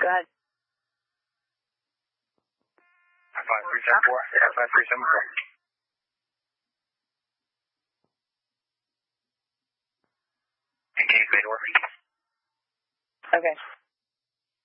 Go ahead. 5374. Yeah, 5374. Engage bay door. Okay.